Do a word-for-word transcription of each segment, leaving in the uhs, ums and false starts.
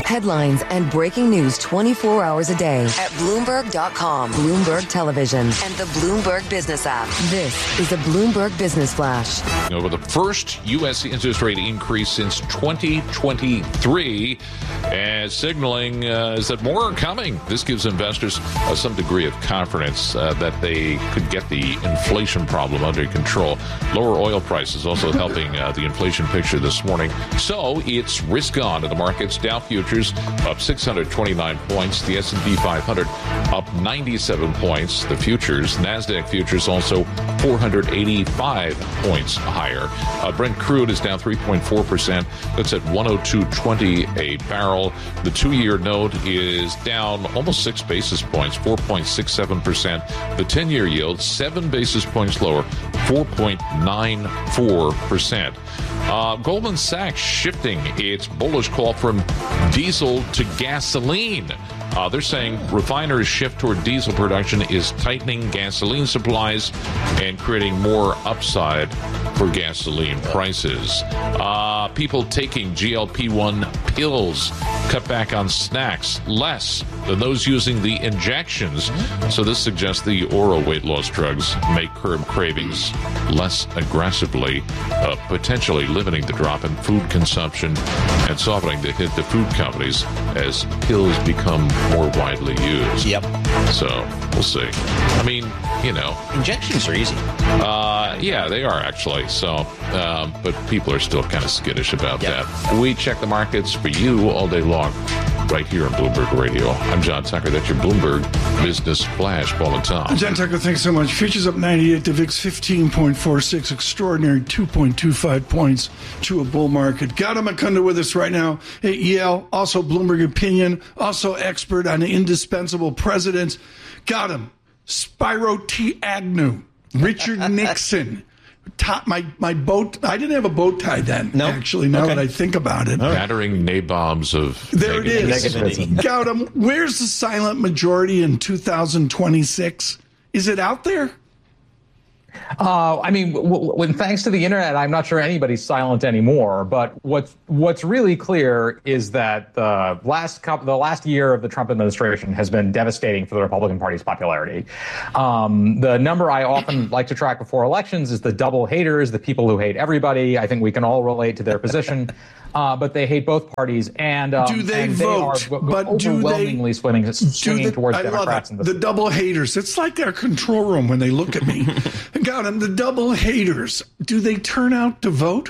Headlines and breaking news twenty-four hours a day at Bloomberg dot com, Bloomberg Television, and the Bloomberg Business app. This is the Bloomberg Business Flash. Over the first U S interest rate increase since twenty twenty-three, and signaling uh, is that more are coming. This gives investors uh, some degree of confidence uh, that they could get the inflation problem under control. Lower oil prices also helping uh, the inflation picture this morning. So it's risk on in the markets. Dow futures up six hundred twenty-nine points. The S and P five hundred up ninety-seven points. The futures, NASDAQ futures also four hundred eighty-five points higher. Uh, Brent crude is down three point four percent. That's at one oh two twenty a barrel. The two-year note is down almost six basis points, four point six seven percent. The ten-year yield, seven basis points lower, four point nine four percent. Uh, Goldman Sachs shifting its bullish call from diesel to gasoline. Uh, they're saying refiners' shift toward diesel production is tightening gasoline supplies and creating more upside for gasoline prices. Uh, people taking G L P one pills cut back on snacks less than those using the injections. So this suggests the oral weight loss drugs may curb cravings less aggressively, uh, potentially limiting the drop in food consumption and softening the hit to food companies as pills become more widely used. Yep. So we'll see. I mean, you know. Injections are easy. Uh, yeah, they are actually. So, um, but people are still kind of skittish about yep. that. We check the markets for you all day long right here on Bloomberg Radio. I'm John Tucker. That's your Bloomberg Business Flash. Paul and Tom. John Tucker, thanks so much. Futures up ninety-eight. The V I X fifteen point four six. Extraordinary two point two five points to a bull market. Gautam Mukunda with us right now at Yale. Also Bloomberg Opinion. Also expert on indispensable presidents. Gautam, Spyro T. Agnew, Richard Nixon. Top, my, my boat, I didn't have a bow tie then, nope. actually, now okay. that I think about it. Battering nabobs of There it is. Negativity. Gautam, where's the silent majority in two thousand twenty-six? Is it out there? Uh, I mean, w- when thanks to the internet, I'm not sure anybody's silent anymore. But what's what's really clear is that the last couple, the last year of the Trump administration has been devastating for the Republican Party's popularity. Um, the number I often like to track before elections is the double haters, the people who hate everybody. I think we can all relate to their position. Uh, but they hate both parties, and um, do they and vote? They are but overwhelmingly do they, swinging, swinging the, towards I Democrats. Love in it. the, the double haters. It's like their control room when they look at me. Got them. The double haters. Do they turn out to vote?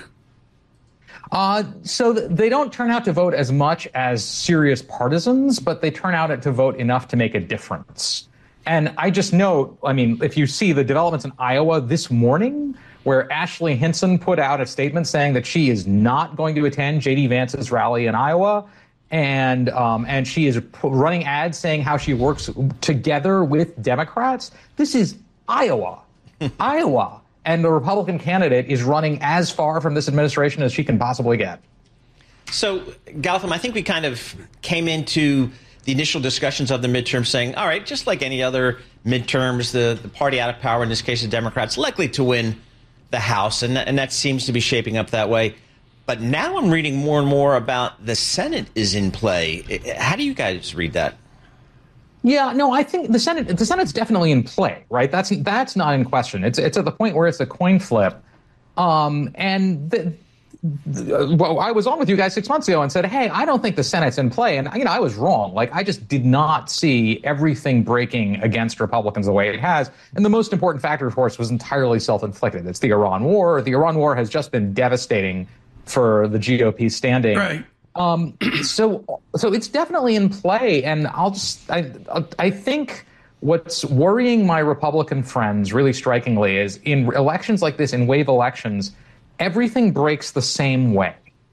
Uh, so th- they don't turn out to vote as much as serious partisans, but they turn out to vote enough to make a difference. And I just note, I mean, if you see the developments in Iowa this morning, where Ashley Hinson put out a statement saying that she is not going to attend J D Vance's rally in Iowa, and um, and she is p- running ads saying how she works together with Democrats. This is Iowa, Iowa, and the Republican candidate is running as far from this administration as she can possibly get. So, Gautam, I think we kind of came into the initial discussions of the midterms saying, all right, just like any other midterms, the, the party out of power, in this case the Democrats, likely to win the House, and, and that seems to be shaping up that way. But now I'm reading more and more about the Senate is in play. How do you guys read that? Yeah, no, I think the Senate, the Senate's definitely in play, right? That's that's not in question. It's it's at the point where it's a coin flip, um, and the, the, well, I was on with you guys six months ago and said, hey, I don't think the Senate's in play, and you know I was wrong. Like I just did not see everything breaking against Republicans the way it has, and the most important factor, of course, was entirely self-inflicted. It's the Iran war. The Iran war has just been devastating for the G O P standing. Right. Um, so, so it's definitely in play, and I'll just, I, I think what's worrying my Republican friends really strikingly is in elections like this, in wave elections, everything breaks the same way.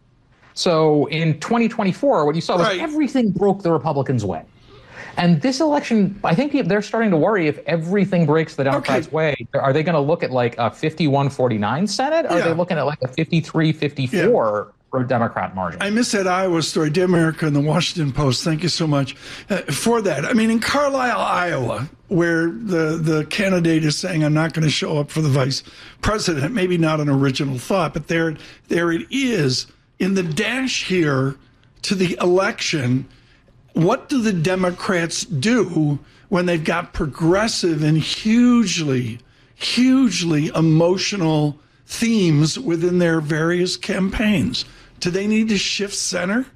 So in twenty twenty-four, what you saw was right. everything broke the Republicans' way. And this election, I think they're starting to worry if everything breaks the Democrats' okay. way. Are they going to look at like a fifty-one forty-nine Senate? Or yeah. Are they looking at like a fifty-three fifty-four? Yeah. Democrat margin? I missed that Iowa story. Dear America and the Washington Post, thank you so much uh, for that. I mean, in Carlisle, Iowa, where the, the candidate is saying, I'm not going to show up for the vice president, maybe not an original thought, but there, there it is in the dash here to the election, what do the Democrats do when they've got progressive and hugely, hugely emotional themes within their various campaigns? Do they need to shift center?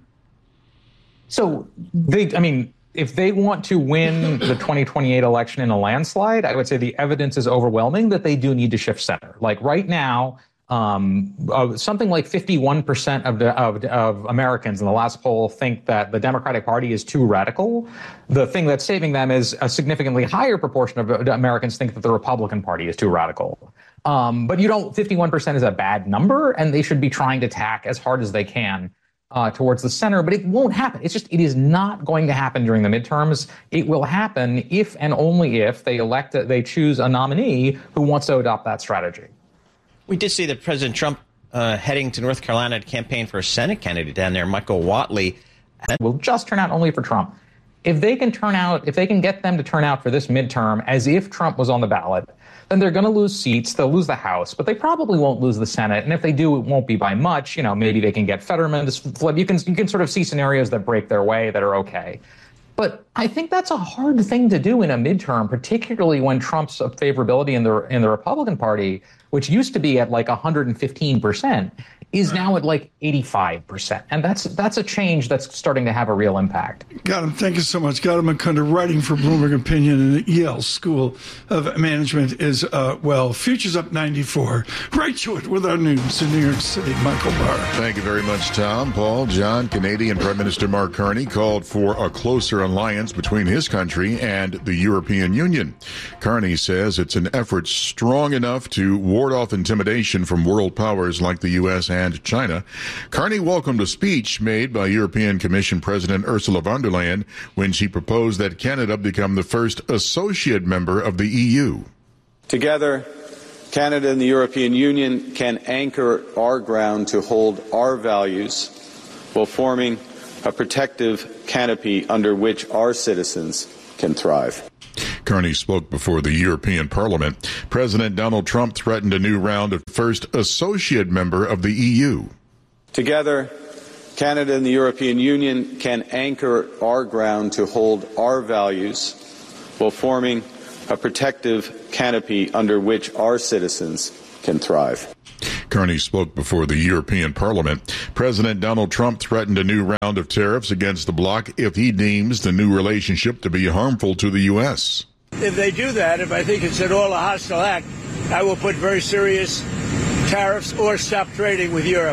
So they, I mean, if they want to win the twenty twenty-eight election in a landslide, I would say the evidence is overwhelming that they do need to shift center. Like right now, um, uh, something like fifty-one percent of, the, of, of Americans in the last poll think that the Democratic Party is too radical. The thing that's saving them is a significantly higher proportion of Americans think that the Republican Party is too radical. Um, but you don't, fifty-one percent is a bad number, and they should be trying to tack as hard as they can Uh, towards the center, but it won't happen. It's just, it is not going to happen during the midterms. It will happen if and only if they elect, a, they choose a nominee who wants to adopt that strategy. We did see that President Trump uh, heading to North Carolina to campaign for a Senate candidate down there, Michael Whatley. That will just turn out only for Trump. If they can turn out, if they can get them to turn out for this midterm as if Trump was on the ballot, then they're going to lose seats. They'll lose the House, but they probably won't lose the Senate. And if they do, it won't be by much. You know, maybe they can get Fetterman to flip. You can you can sort of see scenarios that break their way that are okay. But I think that's a hard thing to do in a midterm, particularly when Trump's favorability in the in the Republican Party, which used to be at like one hundred fifteen percent, is now at like eighty-five percent. And that's that's a change that's starting to have a real impact. Gautam, thank you so much. Gautam Mukunda, writing for Bloomberg Opinion in the Yale School of Management, is, uh, well, Futures Up ninety-four. Right to it with our news in New York City. Michael Barr. Thank you very much, Tom. Paul, John, Canadian Prime Minister Mark Carney called for a closer alliance between his country and the European Union. Carney says it's an effort strong enough to ward off intimidation from world powers like the U S and China. Carney welcomed a speech made by European Commission President Ursula von der Leyen when she proposed that Canada become the first associate member of the E U. Together, Canada and the European Union can anchor our ground to hold our values while forming a protective canopy under which our citizens can thrive. Carney spoke before the European Parliament. President Donald Trump threatened a new round of first associate member of the E U. Together, Canada and the European Union can anchor our ground to hold our values while forming a protective canopy under which our citizens can thrive. Carney spoke before the European Parliament. President Donald Trump threatened a new round of tariffs against the bloc if he deems the new relationship to be harmful to the U S. If they do that, if I think it's at all a hostile act, I will put very serious tariffs or stop trading with Europe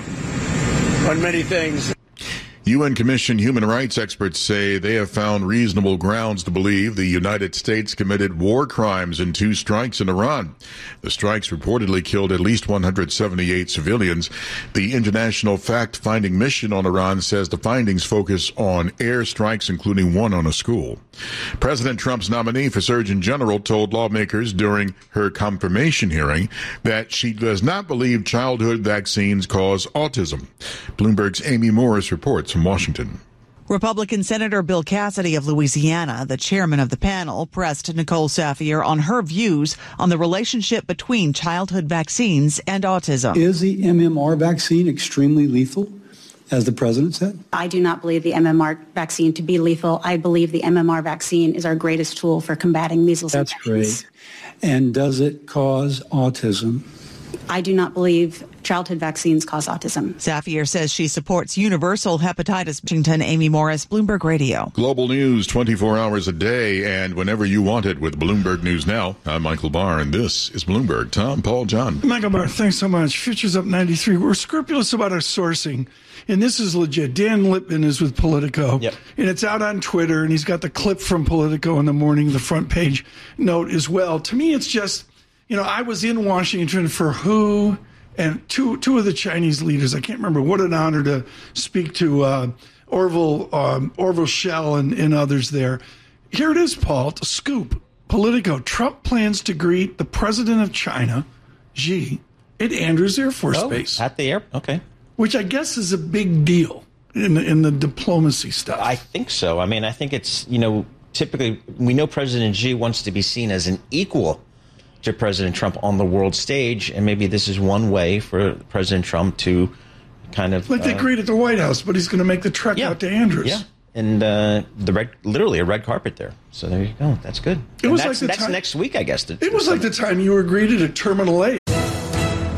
on many things. U N Commission human rights experts say they have found reasonable grounds to believe the United States committed war crimes in two strikes in Iran. The strikes reportedly killed at least one hundred seventy-eight civilians. The International Fact-Finding Mission on Iran says the findings focus on air strikes, including one on a school. President Trump's nominee for Surgeon General told lawmakers during her confirmation hearing that she does not believe childhood vaccines cause autism. Bloomberg's Amy Morris reports from Washington. Republican Senator Bill Cassidy of Louisiana, the chairman of the panel, pressed Nicole Safier on her views on the relationship between childhood vaccines and autism. Is the M M R vaccine extremely lethal, as the president said? I do not believe the M M R vaccine to be lethal. I believe the M M R vaccine is our greatest tool for combating measles That's infections. great. And does it cause autism? I do not believe childhood vaccines cause autism. Safier says she supports universal hepatitis. Washington, Amy Morris, Bloomberg Radio. Global news twenty-four hours a day and whenever you want it with Bloomberg News Now. I'm Michael Barr, and this is Bloomberg. Tom, Paul, John. Michael Barr, thanks so much. Futures Up ninety-three. We're scrupulous about our sourcing, and this is legit. Dan Lippman is with Politico, yep. and it's out on Twitter, and he's got the clip from Politico in the morning, the front page note as well. To me, it's just, you know, I was in Washington for W H O and two two of the Chinese leaders. I can't remember. What an honor to speak to uh, Orville um, Orville Schell and, and others there. Here it is, Paul. The scoop. Politico. Trump plans to greet the president of China, Xi, at Andrews Air Force oh, Base. At the air. Okay. Which I guess is a big deal in the, in the diplomacy stuff. I think so. I mean, I think it's, you know, typically we know President Xi wants to be seen as an equal to President Trump on the world stage, and maybe this is one way for President Trump to kind of like they uh, agreed at the White House, but he's going to make the trek yeah, out to Andrews. Yeah, and uh, the red, literally a red carpet there. So there you go. That's good. It was that's, like the that's time, next week, I guess. To, it was like the time you agreed at Terminal A